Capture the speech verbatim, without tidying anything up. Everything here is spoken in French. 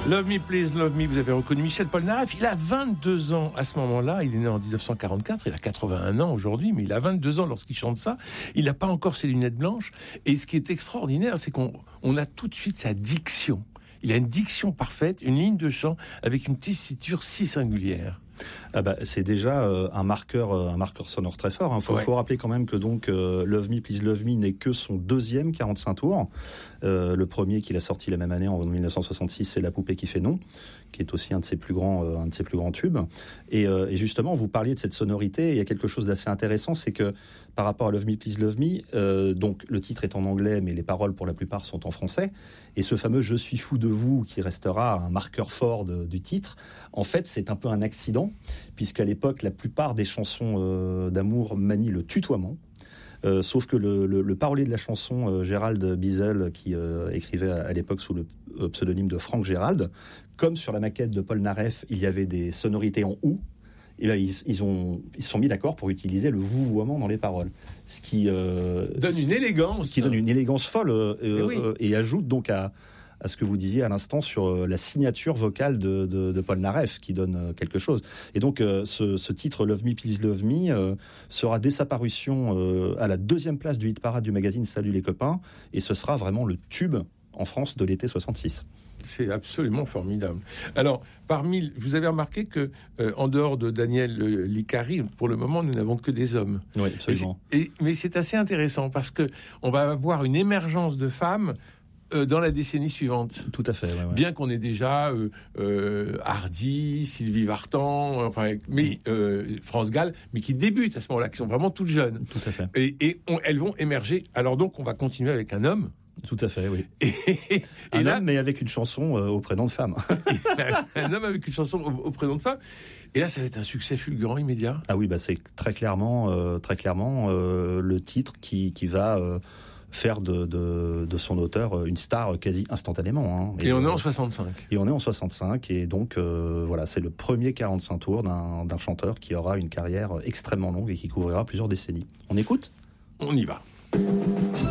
Love Me, Please, Love Me, vous avez reconnu Michel Polnareff. Il a vingt-deux ans à ce moment-là. Il est né en dix-neuf cent quarante-quatre. Il a quatre-vingt-un ans aujourd'hui, mais il a vingt-deux ans lorsqu'il chante ça. Il n'a pas encore ses lunettes blanches. Et ce qui est extraordinaire, c'est qu'on on a tout de suite sa diction. Il a une diction parfaite, une ligne de chant avec une tessiture si singulière. Ah bah, c'est déjà euh, un marqueur, euh, un marqueur sonore très fort. Il hein. faut, ouais. faut rappeler quand même que donc euh, Love Me, Please Love Me n'est que son deuxième quarante-cinq tours. Euh, le premier qu'il a sorti la même année en dix-neuf cent soixante-six, c'est La poupée qui fait non, qui est aussi un de ses plus grands, euh, un de ses plus grands tubes. Et, euh, et justement, vous parliez de cette sonorité. Il y a quelque chose d'assez intéressant, c'est que par rapport à Love Me, Please Love Me, euh, donc le titre est en anglais, mais les paroles pour la plupart sont en français. Et ce fameux Je suis fou de vous, qui restera un marqueur fort de, du titre, en fait, c'est un peu un accident, puisqu'à l'époque, la plupart des chansons euh, d'amour manient le tutoiement. Euh, sauf que le, le, le parolier de la chanson, euh, Gérald Bizel, qui euh, écrivait à, à l'époque sous le euh, pseudonyme de Franck Gérald, comme sur la maquette de Polnareff, il y avait des sonorités en ou, et là, ils, ils, ont, ils se sont mis d'accord pour utiliser le vouvoiement dans les paroles. Ce qui euh, donne une élégance. Qui donne une élégance folle euh, et, oui. euh, et ajoute donc à, à ce que vous disiez à l'instant sur la signature vocale de, de, de Polnareff, qui donne quelque chose. Et donc, euh, ce, ce titre Love Me, Please Love Me euh, sera dès sa parution euh, à la deuxième place du hit parade du magazine Salut les copains, et ce sera vraiment le tube en France de l'été soixante-six. C'est absolument formidable. Alors, parmi, vous avez remarqué que, euh, en dehors de Daniel euh, Licari, pour le moment, nous n'avons que des hommes. Oui, absolument. Et, et, mais c'est assez intéressant parce que on va avoir une émergence de femmes euh, dans la décennie suivante. Tout à fait. Ouais, ouais. Bien qu'on ait déjà euh, euh, Hardy, Sylvie Vartan, enfin, mais euh, France Gall, mais qui débutent à ce moment-là, qui sont vraiment toutes jeunes. Tout à fait. Et, et on, elles vont émerger. Alors donc, on va continuer avec un homme. Tout à fait, oui. Et, et un là, homme, mais avec une chanson euh, au prénom de femme. un homme avec une chanson au, au prénom de femme. Et là, ça va être un succès fulgurant immédiat. Ah oui, bah c'est très clairement, euh, très clairement euh, le titre qui qui va euh, faire de, de de son auteur une star quasi instantanément. Hein. Et, et on euh, est en soixante-cinq. Et on est en soixante-cinq, et donc euh, voilà, c'est le premier quarante-cinq tours d'un d'un chanteur qui aura une carrière extrêmement longue et qui couvrira plusieurs décennies. On écoute ? On y va.